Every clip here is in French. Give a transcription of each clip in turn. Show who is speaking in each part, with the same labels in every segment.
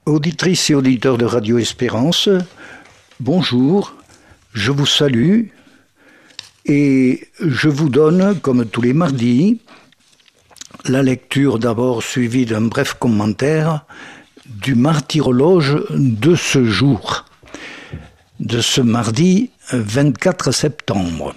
Speaker 1: Auditrices et auditeurs de Radio Espérance, bonjour, je vous salue et je vous donne, comme tous les mardis, la lecture d'abord suivie d'un bref commentaire du martyrologe de ce jour, de ce mardi 24 septembre.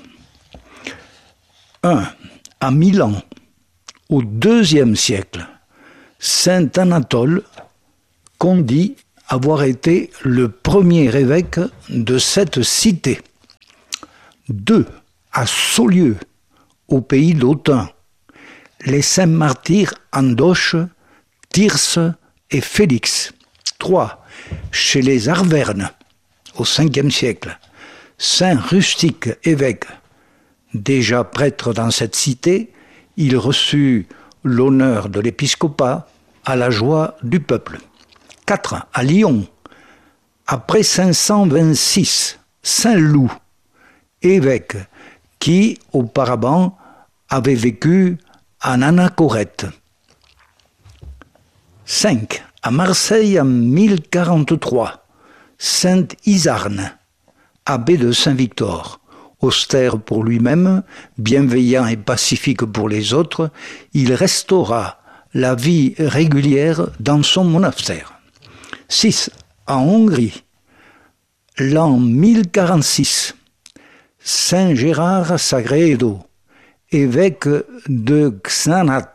Speaker 1: 1. À Milan, au IIe siècle, saint Anatole, qu'on dit avoir été le premier évêque de cette cité. 2. À Saulieu, au pays d'Autun, les saints martyrs Andoche, Tirse et Félix. 3. Chez les Arvernes, au Ve siècle, saint Rustique, évêque. Déjà prêtre dans cette cité, il reçut l'honneur de l'épiscopat à la joie du peuple. 4. À Lyon, après 526, saint Loup, évêque, qui auparavant avait vécu en Anachorète. 5. À Marseille en 1043, saint Isarne, abbé de Saint-Victor, austère pour lui-même, bienveillant et pacifique pour les autres, il restaura la vie régulière dans son monastère. 6. En Hongrie, l'an 1046, saint Gérard Sagredo, évêque de Xanat,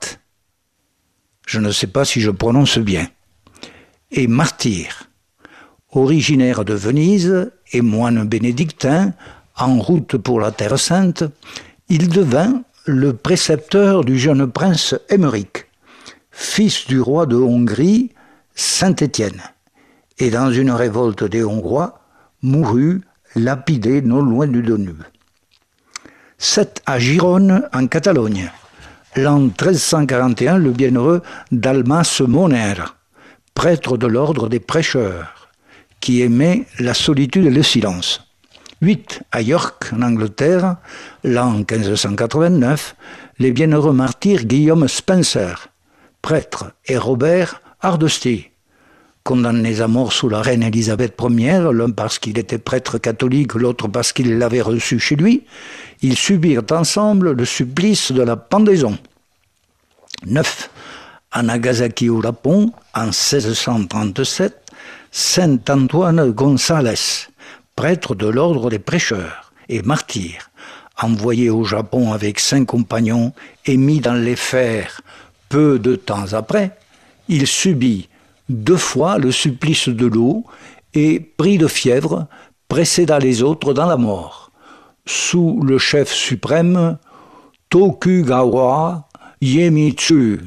Speaker 1: je ne sais pas si je prononce bien, et martyr, originaire de Venise et moine bénédictin, en route pour la Terre Sainte, il devint le précepteur du jeune prince Émeric, fils du roi de Hongrie, saint Étienne, et dans une révolte des Hongrois, mourut lapidé non loin du Danube. 7. À Gérone, en Catalogne, l'an 1341, le bienheureux Dalmas Moner, prêtre de l'ordre des prêcheurs, qui aimait la solitude et le silence. 8. À York, en Angleterre, l'an 1589, les bienheureux martyrs Guillaume Spencer, prêtre, et Robert Hardesty, condamnés à mort sous la reine Élisabeth Ier, l'un parce qu'il était prêtre catholique, l'autre parce qu'il l'avait reçu chez lui, ils subirent ensemble le supplice de la pendaison. 9. À Nagasaki au Japon, en 1637, saint Antoine González, prêtre de l'ordre des prêcheurs et martyr, envoyé au Japon avec 5 compagnons et mis dans les fers peu de temps après, il subit 2 fois le supplice de l'eau et, pris de fièvre, précéda les autres dans la mort, sous le chef suprême Tokugawa Iemitsu.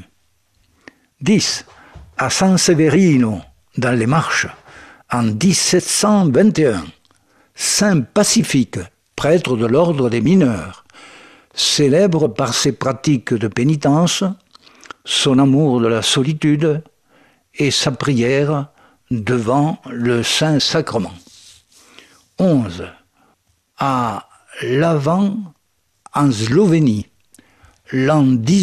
Speaker 1: 10. À San Severino, dans les Marches, en 1721, saint Pacifique, prêtre de l'ordre des mineurs, célèbre par ses pratiques de pénitence, son amour de la solitude et sa prière devant le Saint-Sacrement. 11. À Lavan, en Slovénie, l'an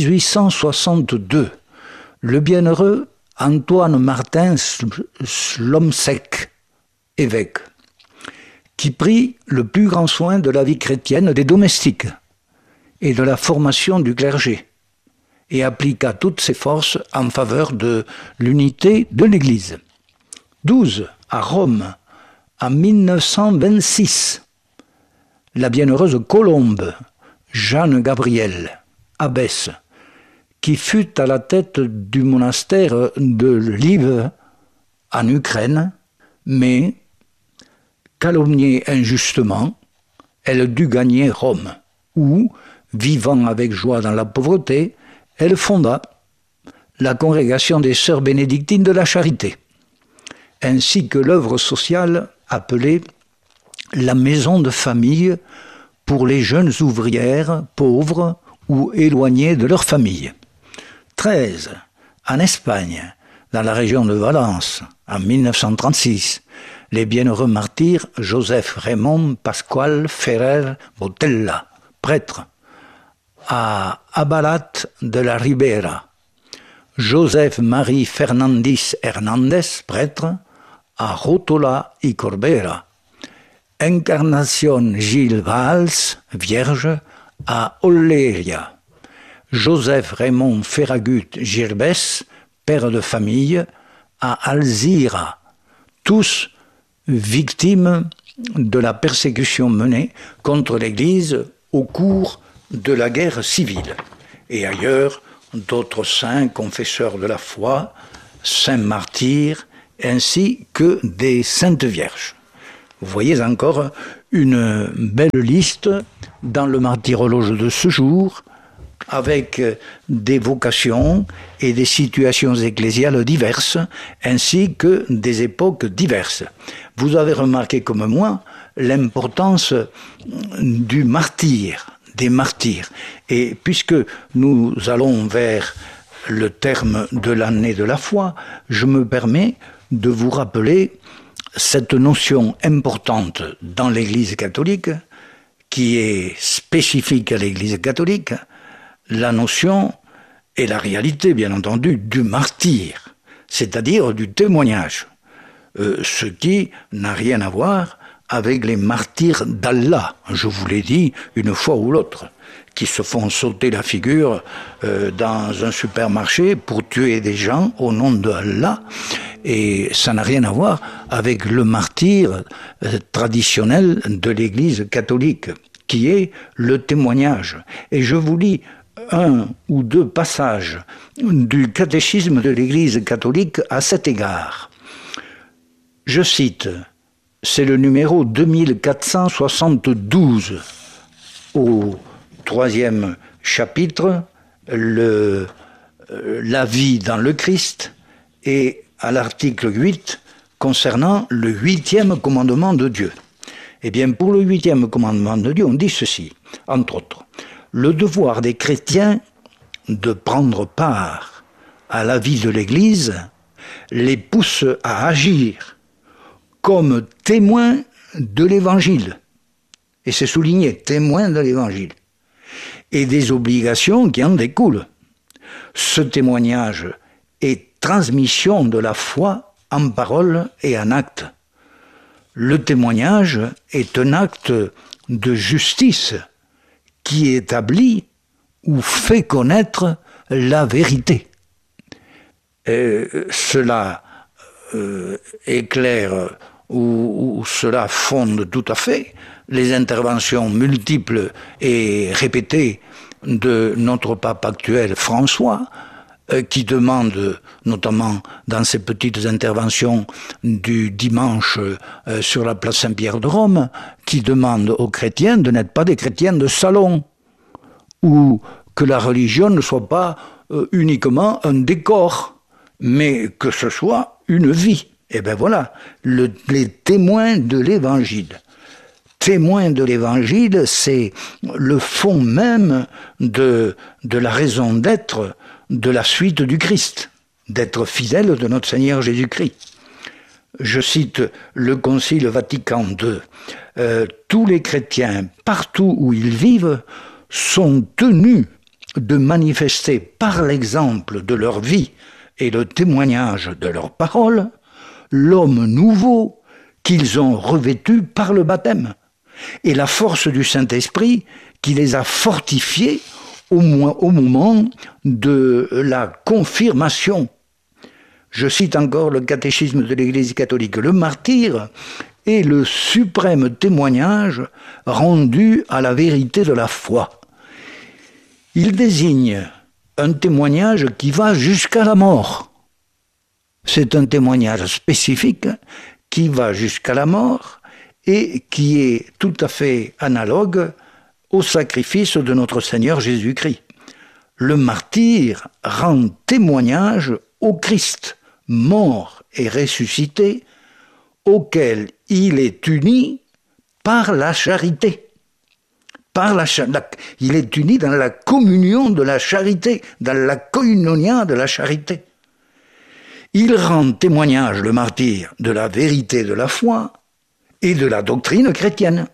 Speaker 1: 1862, le bienheureux Antoine Martin Slomsek, évêque, qui prit le plus grand soin de la vie chrétienne des domestiques et de la formation du clergé, et appliqua toutes ses forces en faveur de l'unité de l'Église. 12. À Rome, en 1926, la bienheureuse Colombe, Jeanne Gabrielle, abbesse, qui fut à la tête du monastère de Lviv, en Ukraine, mais, calomniée injustement, elle dut gagner Rome, où, vivant avec joie dans la pauvreté, elle fonda la congrégation des sœurs bénédictines de la Charité, ainsi que l'œuvre sociale appelée la maison de famille pour les jeunes ouvrières pauvres ou éloignées de leur famille. 13. En Espagne, dans la région de Valence, en 1936, les bienheureux martyrs Joseph Raymond Pascual Ferrer Botella, prêtre, à Abalat de la Ribera, Joseph Marie Fernandis Hernandez, prêtre, à Rotola y Corbera. Encarnación Gilles Valls, vierge, à Olleria. Joseph Raymond Ferragut Girbès, père de famille, à Alzira. Tous victimes de la persécution menée contre l'Église au cours de la guerre civile. Et ailleurs, d'autres saints confesseurs de la foi, saints martyrs, ainsi que des saintes vierges. Vous voyez encore une belle liste dans le martyrologe de ce jour, avec des vocations et des situations ecclésiales diverses, ainsi que des époques diverses. Vous avez remarqué comme moi l'importance du martyr, des martyrs. Et puisque nous allons vers le terme de l'année de la foi, je me permets de vous rappeler cette notion importante dans l'Église catholique, qui est spécifique à l'Église catholique, la notion et la réalité, bien entendu, du martyr, c'est-à-dire du témoignage, ce qui n'a rien à voir avec les martyrs d'Allah, je vous l'ai dit une fois ou l'autre, qui se font sauter la figure dans un supermarché pour tuer des gens au nom de Allah. Et ça n'a rien à voir avec le martyr traditionnel de l'Église catholique, qui est le témoignage. Et je vous lis un ou deux passages du catéchisme de l'Église catholique à cet égard. Je cite, c'est le numéro 2472 au 3e chapitre, la vie dans le Christ, et à l'article 8 concernant le 8e commandement de Dieu. Eh bien, pour le 8e commandement de Dieu, on dit ceci, entre autres. Le devoir des chrétiens de prendre part à la vie de l'Église les pousse à agir comme témoins de l'Évangile. Et c'est souligné, témoins de l'Évangile. Et des obligations qui en découlent. Ce témoignage est transmission de la foi en parole et en acte. Le témoignage est un acte de justice qui établit ou fait connaître la vérité. Cela éclaire ou cela fonde tout à fait les interventions multiples et répétées de notre pape actuel François, qui demande, notamment dans ses petites interventions du dimanche sur la place Saint-Pierre de Rome, qui demande aux chrétiens de n'être pas des chrétiens de salon, ou que la religion ne soit pas uniquement un décor, mais que ce soit une vie. Et bien voilà, les témoins de l'Évangile. Témoins de l'Évangile, c'est le fond même de la raison d'être de la suite du Christ, d'être fidèle de notre Seigneur Jésus-Christ. Je cite le Concile Vatican II. Tous les chrétiens, partout où ils vivent, sont tenus de manifester par l'exemple de leur vie et le témoignage de leurs paroles l'homme nouveau qu'ils ont revêtu par le baptême et la force du Saint-Esprit qui les a fortifiés au moment de la confirmation. Je cite encore le catéchisme de l'Église catholique. Le martyr est le suprême témoignage rendu à la vérité de la foi. Il désigne un témoignage qui va jusqu'à la mort. C'est un témoignage spécifique qui va jusqu'à la mort et qui est tout à fait analogue au sacrifice de notre Seigneur Jésus-Christ. Le martyr rend témoignage au Christ, mort et ressuscité, auquel il est uni par la charité. Il est uni dans la communion de la charité, dans la koinonia de la charité. Il rend témoignage, le martyr, de la vérité de la foi et de la doctrine chrétienne.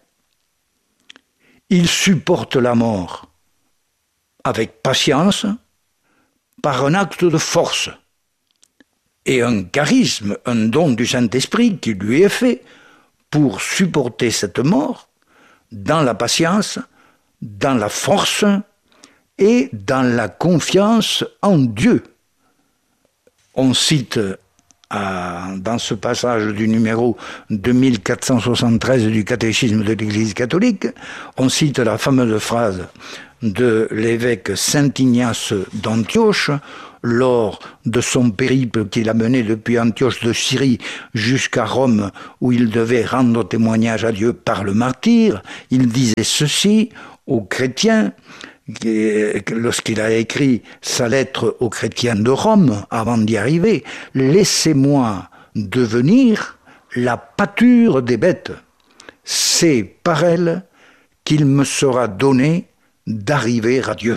Speaker 1: Il supporte la mort avec patience, par un acte de force et un charisme, un don du Saint-Esprit qui lui est fait pour supporter cette mort dans la patience, dans la force et dans la confiance en Dieu. On cite dans ce passage du numéro 2473 du catéchisme de l'Église catholique, on cite la fameuse phrase de l'évêque Saint Ignace d'Antioche lors de son périple qu'il a mené depuis Antioche de Syrie jusqu'à Rome, où il devait rendre témoignage à Dieu par le martyre. Il disait ceci aux chrétiens lorsqu'il a écrit sa lettre aux chrétiens de Rome avant d'y arriver: « Laissez-moi devenir la pâture des bêtes. C'est par elle qu'il me sera donné d'arriver à Dieu. »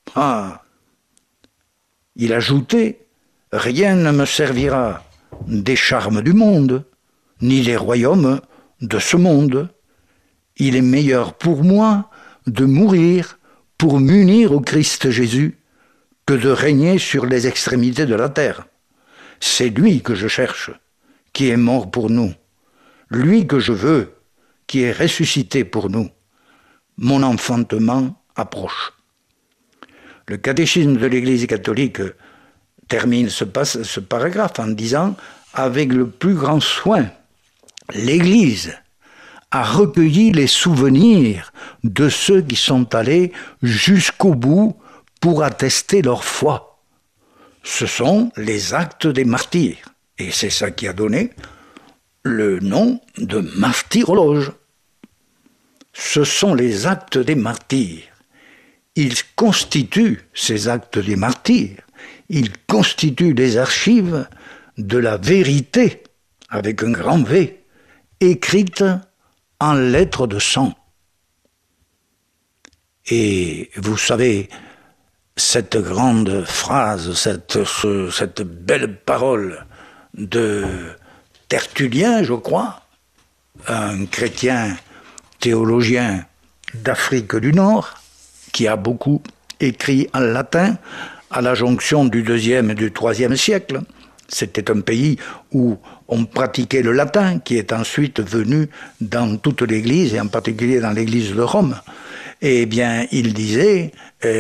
Speaker 1: Il ajoutait: « Rien ne me servira des charmes du monde, ni des royaumes de ce monde. Il est meilleur pour moi de mourir pour m'unir au Christ Jésus que de régner sur les extrémités de la terre. C'est lui que je cherche, qui est mort pour nous, lui que je veux, qui est ressuscité pour nous. Mon enfantement approche. » Le catéchisme de l'Église catholique termine ce paragraphe en disant: « Avec le plus grand soin, l'Église a recueilli les souvenirs de ceux qui sont allés jusqu'au bout pour attester leur foi. Ce sont les actes des martyrs. » Et c'est ça qui a donné le nom de martyrologe. Ce sont les actes des martyrs. Ils constituent, ces actes des martyrs, ils constituent les archives de la vérité, avec un grand V, écrite en lettres de sang. Et vous savez, cette grande phrase, cette belle parole de Tertullien, je crois, un chrétien théologien d'Afrique du Nord, qui a beaucoup écrit en latin à la jonction du IIe et du IIIe siècle. C'était un pays où on pratiquait le latin, qui est ensuite venu dans toute l'Église, et en particulier dans l'Église de Rome. Eh bien, il disait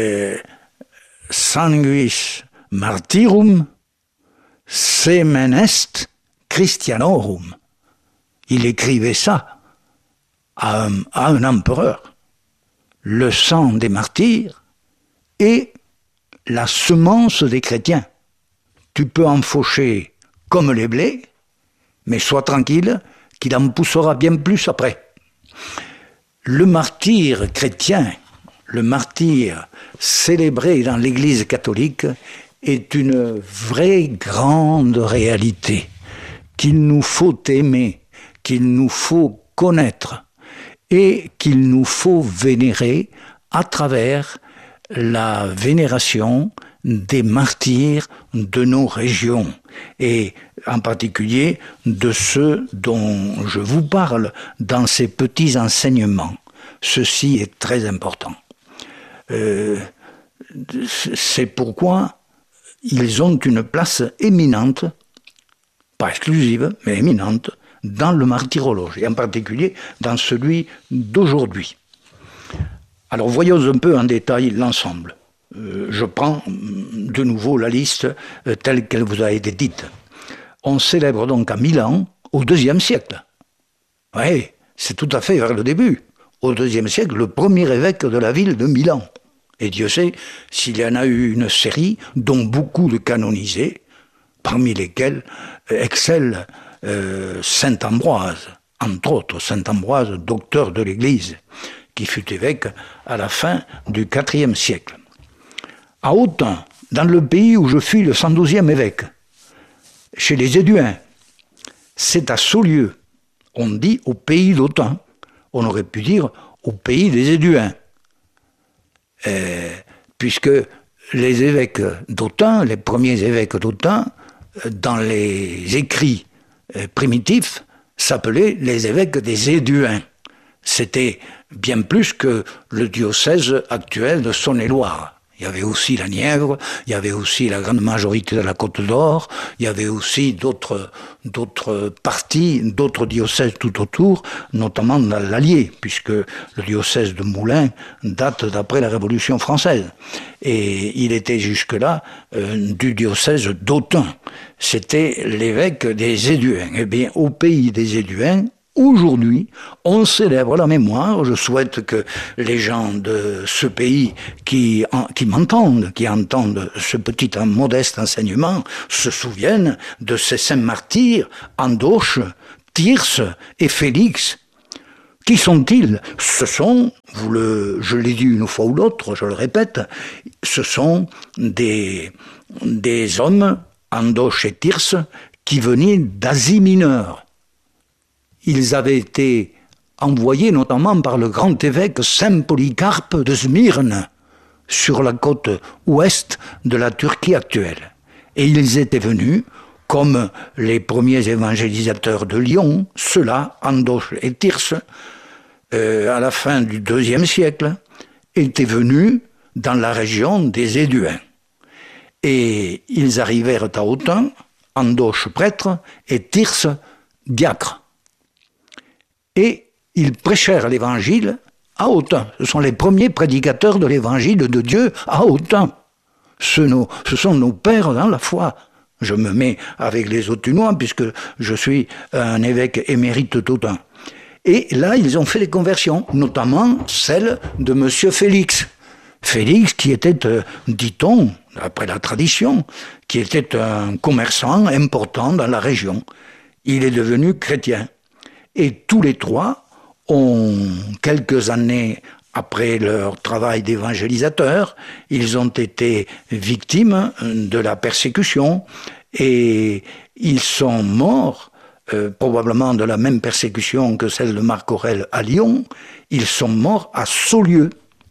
Speaker 1: sanguis martyrum semen est Christianorum. Il écrivait ça à un empereur. Le sang des martyrs est la semence des chrétiens. Tu peux en faucher comme les blés, mais sois tranquille qu'il en poussera bien plus après. Le martyr chrétien, le martyr célébré dans l'Église catholique, est une vraie grande réalité qu'il nous faut aimer, qu'il nous faut connaître et qu'il nous faut vénérer à travers la vénération des martyrs de nos régions, et en particulier de ceux dont je vous parle dans ces petits enseignements. Ceci est très important. C'est pourquoi ils ont une place éminente, pas exclusive, mais éminente, dans le martyrologe, et en particulier dans celui d'aujourd'hui. Alors voyons un peu en détail l'ensemble. Je prends de nouveau la liste telle qu'elle vous a été dite. On célèbre donc à Milan au IIe siècle. Oui, c'est tout à fait vers le début. Au IIe siècle, le premier évêque de la ville de Milan. Et Dieu sait s'il y en a eu une série, dont beaucoup de canonisés, parmi lesquels excelle saint Ambroise, entre autres saint Ambroise, docteur de l'Église, qui fut évêque à la fin du IVe siècle. À Autun, dans le pays où je fus le 112e évêque, chez les Éduins, c'est à Saulieu, on dit au pays d'Autun, on aurait pu dire au pays des Éduins, puisque les évêques d'Autun, les premiers évêques d'Autun, dans les écrits primitifs, s'appelaient les évêques des Éduins. C'était bien plus que le diocèse actuel de Saône-et-Loire. Il y avait aussi la Nièvre, il y avait aussi la grande majorité de la Côte d'Or, il y avait aussi d'autres parties, d'autres diocèses tout autour, notamment dans l'Allier, puisque le diocèse de Moulins date d'après la Révolution française. Et il était jusque-là du diocèse d'Autun. C'était l'évêque des Éduins. Eh bien, au pays des Éduins, aujourd'hui, on célèbre la mémoire. Je souhaite que les gens de ce pays qui m'entendent, qui entendent ce petit modeste enseignement, se souviennent de ces saints martyrs, Andoche, Tirse et Félix. Qui sont-ils? Ce sont, je l'ai dit une fois ou l'autre, je le répète, ce sont des hommes, Andoche et Tirse, qui venaient d'Asie mineure. Ils avaient été envoyés notamment par le grand évêque Saint Polycarpe de Smyrne, sur la côte ouest de la Turquie actuelle. Et ils étaient venus, comme les premiers évangélisateurs de Lyon, ceux-là, Andoche et Tirse, à la fin du IIe siècle, étaient venus dans la région des Éduins. Et ils arrivèrent à Autun, Andoche prêtre et Tirse diacre. Et ils prêchèrent l'évangile à Autun. Ce sont les premiers prédicateurs de l'évangile de Dieu à Autun. Ce sont nos pères dans la foi. Je me mets avec les Authunois puisque je suis un évêque émérite d'Autun. Et là, ils ont fait les conversions, notamment celle de monsieur Félix. Félix qui était, dit-on, d'après la tradition, qui était un commerçant important dans la région. Il est devenu chrétien. Et tous les trois ont, quelques années après leur travail d'évangélisateur, ils ont été victimes de la persécution et ils sont morts, probablement de la même persécution que celle de Marc Aurèle à Lyon. Ils sont morts à Saulieu,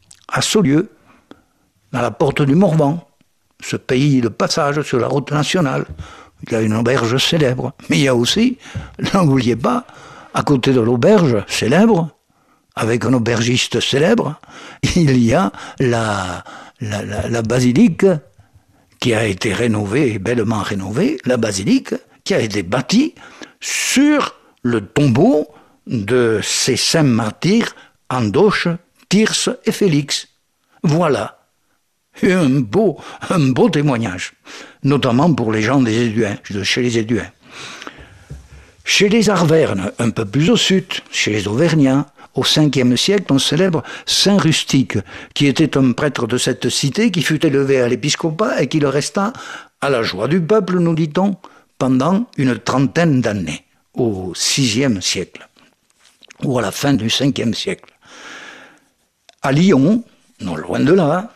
Speaker 1: dans la porte du Morvan, ce pays de passage sur la route nationale. Il y a une auberge célèbre, mais il y a aussi, n'oubliez pas, à côté de l'auberge célèbre, avec un aubergiste célèbre, il y a la basilique qui a été rénovée, bellement rénovée, la basilique qui a été bâtie sur le tombeau de ces saints martyrs, Andoche, Tirse et Félix. Voilà, un beau témoignage, notamment pour les gens des Éduins, chez les Éduins. Chez les Arvernes, un peu plus au sud, chez les Auvergnats, au 5e siècle, on célèbre Saint Rustique, qui était un prêtre de cette cité, qui fut élevé à l'épiscopat et qui le resta à la joie du peuple, nous dit-on, pendant une 30aine d'années, au 6e siècle, ou à la fin du 5e siècle. À Lyon, non loin de là,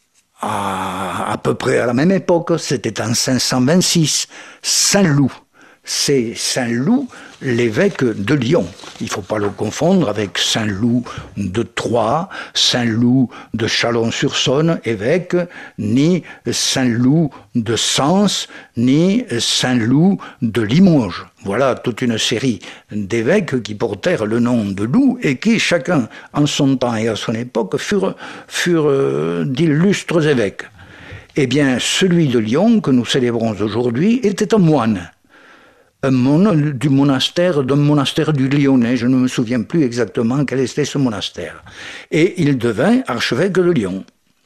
Speaker 1: à peu près à la même époque, c'était en 526, Saint-Loup. C'est Saint-Loup, l'évêque de Lyon. Il ne faut pas le confondre avec Saint-Loup de Troyes, Saint-Loup de Chalon-sur-Saône, évêque, ni Saint-Loup de Sens, ni Saint-Loup de Limoges. Voilà toute une série d'évêques qui portèrent le nom de Loup et qui, chacun en son temps et à son époque, furent d'illustres évêques. Eh bien, celui de Lyon que nous célébrons aujourd'hui était un moine. D'un monastère du Lyonnais, je ne me souviens plus exactement quel était ce monastère. Et il devint archevêque de Lyon.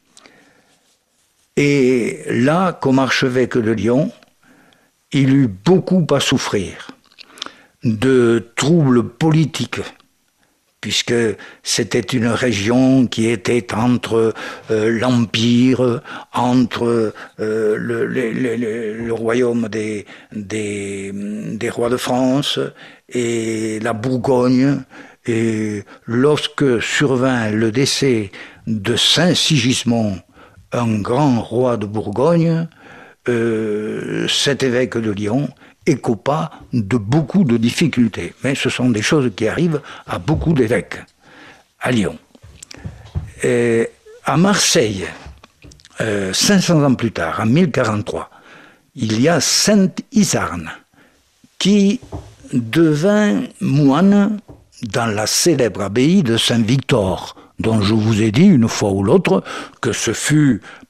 Speaker 1: Et là, comme archevêque de Lyon, il eut beaucoup à souffrir de troubles politiques, puisque c'était une région qui était entre l'Empire, entre le royaume des rois de France et la Bourgogne. Et lorsque survint le décès de Saint Sigismond, un grand roi de Bourgogne, cet évêque de Lyon écopa de beaucoup de difficultés. Mais ce sont des choses qui arrivent à beaucoup d'évêques, à Lyon. Et à Marseille, 500 ans plus tard, en 1043, il y a Sainte Isarne, qui devint moine dans la célèbre abbaye de Saint-Victor, dont je vous ai dit une fois ou l'autre que ce fut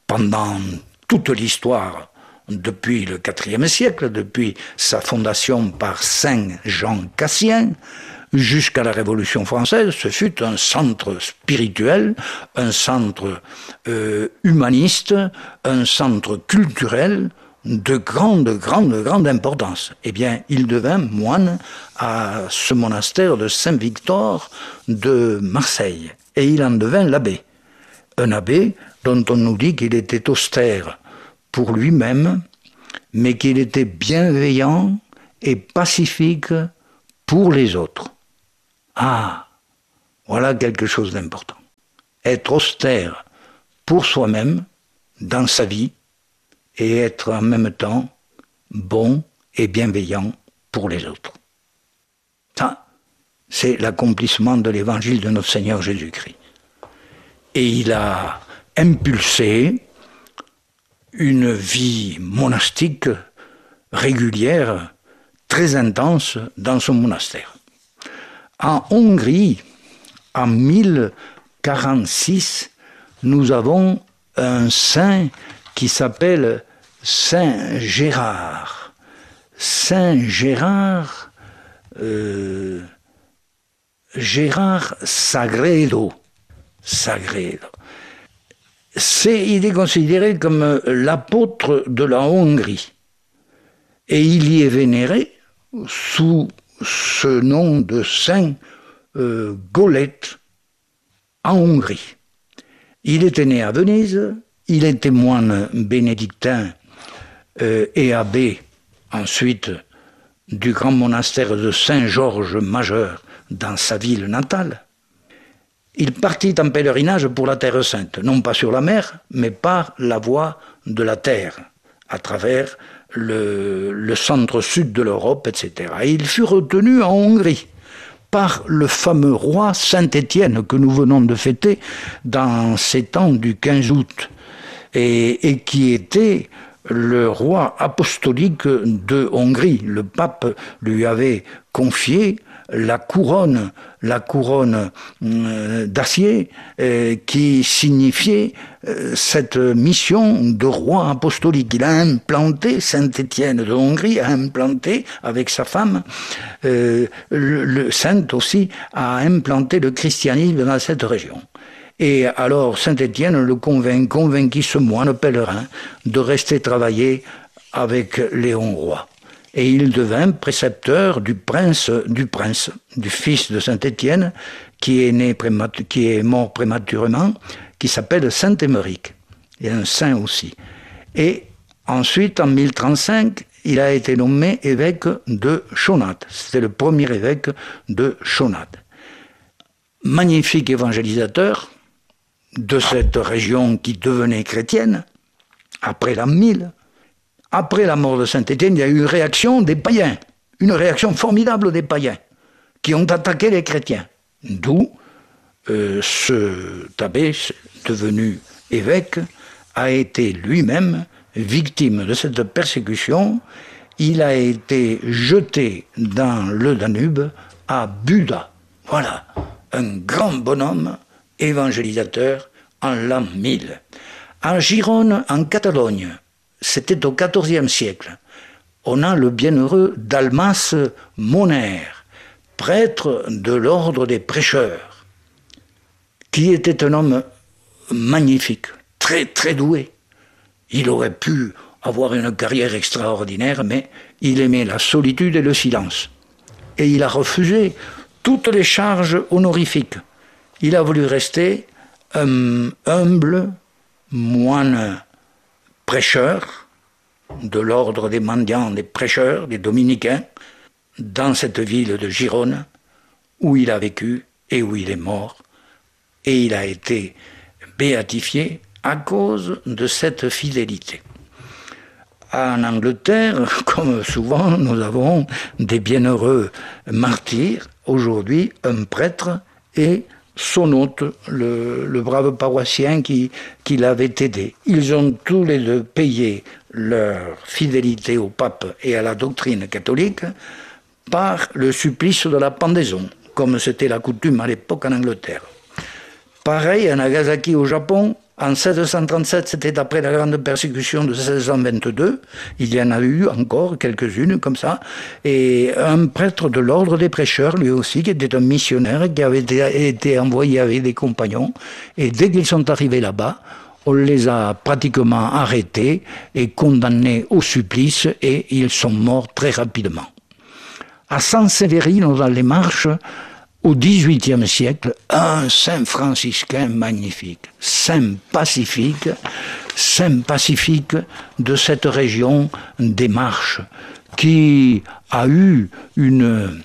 Speaker 1: pendant toute l'histoire, depuis le IVe siècle, depuis sa fondation par Saint Jean Cassien, jusqu'à la Révolution française, ce fut un centre spirituel, un centre humaniste, un centre culturel de grande importance. Eh bien, il devint moine à ce monastère de Saint-Victor de Marseille. Et il en devint l'abbé. Un abbé dont on nous dit qu'il était austère pour lui-même, mais qu'il était bienveillant et pacifique pour les autres. Ah, voilà quelque chose d'important. Être austère pour soi-même, dans sa vie, et être en même temps bon et bienveillant pour les autres. Ça, c'est l'accomplissement de l'évangile de notre Seigneur Jésus-Christ. Et il a impulsé une vie monastique régulière, très intense dans son monastère. En Hongrie, en 1046, nous avons un saint qui s'appelle Saint Gérard. Saint Gérard, Gérard Sagredo. Il est considéré comme l'apôtre de la Hongrie. Et il y est vénéré sous ce nom de Saint Golète en Hongrie. Il était né à Venise, il était moine bénédictin et abbé ensuite du grand monastère de Saint-Georges Majeur dans sa ville natale. Il partit en pèlerinage pour la Terre Sainte, non pas sur la mer, mais par la voie de la terre, à travers le centre-sud de l'Europe, etc. Et il fut retenu en Hongrie par le fameux roi Saint-Étienne que nous venons de fêter dans ces temps du 15 août, et qui était le roi apostolique de Hongrie. Le pape lui avait confié la couronne d'acier qui signifiait cette mission de roi apostolique. Il a implanté, Saint-Étienne de Hongrie a implanté avec sa femme, le saint aussi a implanté le christianisme dans cette région. Et alors Saint-Étienne le convainquit ce moine pèlerin de rester travailler avec les Hongrois. Et il devint précepteur du fils de Saint-Étienne, qui est mort prématurément, qui s'appelle Saint-Émeric, et un saint aussi. Et ensuite, en 1035, il a été nommé évêque de Chaunath. C'était le premier évêque de Chaunath. Magnifique évangélisateur de cette région qui devenait chrétienne, après l'an 1000. Après la mort de Saint-Étienne, il y a eu une réaction des païens, une réaction formidable des païens, qui ont attaqué les chrétiens. D'où ce abbé, devenu évêque, a été lui-même victime de cette persécution. Il a été jeté dans le Danube à Buda. Voilà, un grand bonhomme évangélisateur en l'an 1000. À Gérone, en Catalogne, c'était au XIVe siècle. On a le bienheureux Dalmas Moner, prêtre de l'ordre des prêcheurs, qui était un homme magnifique, très très doué. Il aurait pu avoir une carrière extraordinaire, mais il aimait la solitude et le silence. Et il a refusé toutes les charges honorifiques. Il a voulu rester humble moine prêcheur de l'ordre des mendiants, des prêcheurs, des dominicains, dans cette ville de Gérone, où il a vécu et où il est mort. Et il a été béatifié à cause de cette fidélité. En Angleterre, comme souvent, nous avons des bienheureux martyrs. Aujourd'hui, un prêtre et son hôte, le brave paroissien qui l'avait aidé. Ils ont tous les deux payé leur fidélité au pape et à la doctrine catholique par le supplice de la pendaison, comme c'était la coutume à l'époque en Angleterre. Pareil, à Nagasaki au Japon, En 1637, c'était après la grande persécution de 1622. Il y en a eu encore quelques-unes comme ça. Et un prêtre de l'ordre des prêcheurs, lui aussi, qui était un missionnaire, qui avait été envoyé avec des compagnons. Et dès qu'ils sont arrivés là-bas, on les a pratiquement arrêtés et condamnés au supplice, et ils sont morts très rapidement. À San Severino, dans les Marches, au XVIIIe siècle, un saint franciscain magnifique, saint pacifique de cette région des Marches, qui a eu une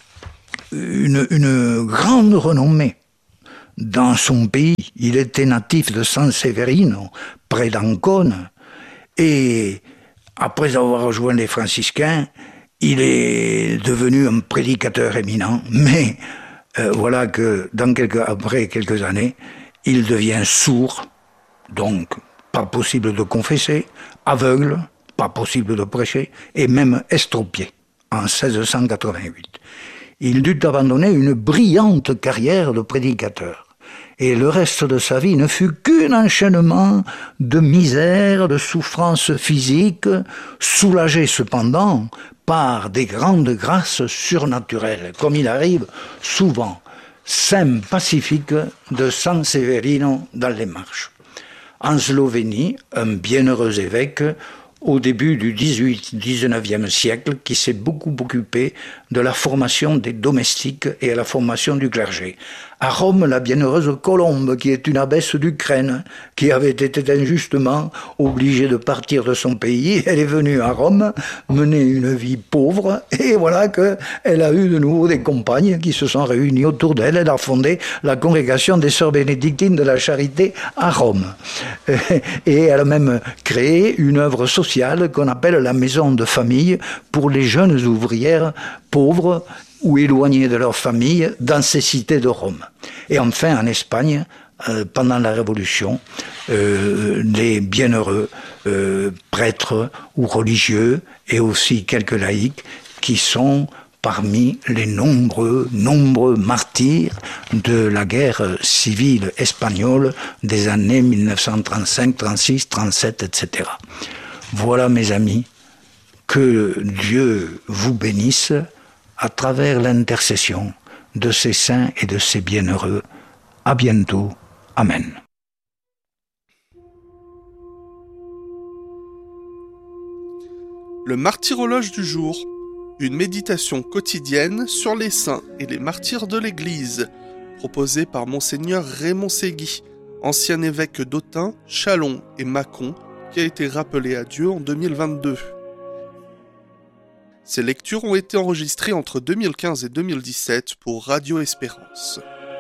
Speaker 1: grande renommée dans son pays. Il était natif de San Severino, près d'Ancône, et après avoir rejoint les franciscains, il est devenu un prédicateur éminent, mais voilà que après quelques années, il devient sourd, donc pas possible de confesser, aveugle, pas possible de prêcher, et même estropié, en 1688. Il dut abandonner une brillante carrière de prédicateur. Et le reste de sa vie ne fut qu'un enchaînement de misère, de souffrances physiques, soulagé cependant par des grandes grâces surnaturelles, comme il arrive souvent, saint pacifique de San Severino dans les Marches. En Slovénie, un bienheureux évêque, au début du 19e siècle, qui s'est beaucoup occupé de la formation des domestiques et à la formation du clergé. À Rome, la bienheureuse Colombe, qui est une abbesse d'Ukraine, qui avait été injustement obligée de partir de son pays, elle est venue à Rome, mener une vie pauvre, et voilà qu'elle a eu de nouveau des compagnes qui se sont réunies autour d'elle. Elle a fondé la congrégation des sœurs bénédictines de la charité à Rome. Et elle a même créé une œuvre sociale qu'on appelle la maison de famille pour les jeunes ouvrières pauvres ou éloignés de leur famille dans ces cités de Rome. Et enfin, en Espagne, pendant la Révolution, les bienheureux prêtres ou religieux et aussi quelques laïcs qui sont parmi les nombreux martyrs de la guerre civile espagnole des années 1935, 36, 37, etc. Voilà, mes amis, que Dieu vous bénisse à travers l'intercession de ces saints et de ces bienheureux. À bientôt. Amen.
Speaker 2: Le martyrologe du jour, une méditation quotidienne sur les saints et les martyrs de l'Église, proposée par Monseigneur Raymond Ségui, ancien évêque d'Autun, Châlons et Mâcon, qui a été rappelé à Dieu en 2022. Ces lectures ont été enregistrées entre 2015 et 2017 pour Radio Espérance.